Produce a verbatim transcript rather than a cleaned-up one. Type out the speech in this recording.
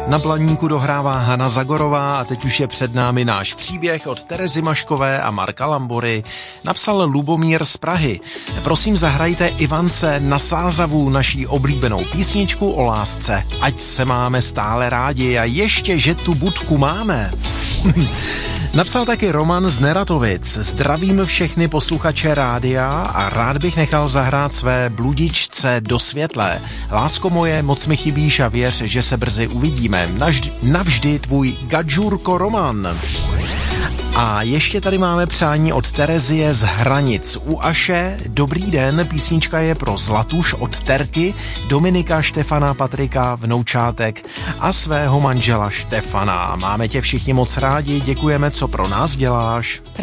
Na Blaníku dohrává Hana Zagorová a teď už je před námi náš příběh od Terezy Maškové a Marka Lambory. Napsal Lubomír z Prahy. Prosím, zahrajte Ivance na Sázavu naší oblíbenou písničku o lásce. Ať se máme stále rádi a ještě, že tu budku máme. Napsal taky Roman z Neratovic. Zdravím všechny posluchače rádia a rád bych nechal zahrát své bludičce do světlé. Lásko moje, moc mi chybíš a věř, že se brzy uvidíme. Navždy, navždy tvůj Gadžurko Roman. A ještě tady máme přání od Terezie z Hranic. U Aše, dobrý den, písnička je pro Zlatuš od Terky, Dominika, Štefana, Patrika, vnoučátek a svého manžela Štefana. Máme tě všichni moc rádi, děkujeme, co pro nás děláš.